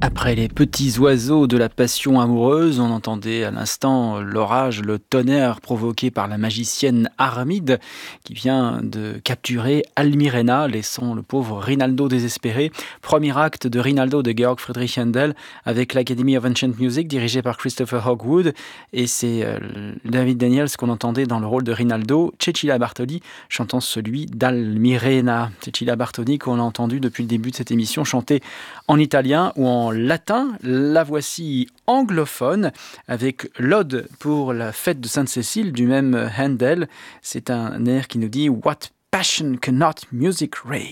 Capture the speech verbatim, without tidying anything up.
Après les petits oiseaux de la passion amoureuse, on entendait à l'instant l'orage, le tonnerre provoqué par la magicienne Armide qui vient de capturer Almirena, laissant le pauvre Rinaldo désespéré. Premier acte de Rinaldo de Georg Friedrich Händel avec l'Academy of Ancient Music dirigée par Christopher Hogwood. Et c'est euh, David Daniels qu'on entendait dans le rôle de Rinaldo, Cecilia Bartoli chantant celui d'Almirena. Cecilia Bartoli qu'on a entendu depuis le début de cette émission chanter en italien ou en latin. La voici anglophone avec l'Ode pour la fête de Sainte-Cécile du même Handel. C'est un air qui nous dit « What passion cannot music raise ?»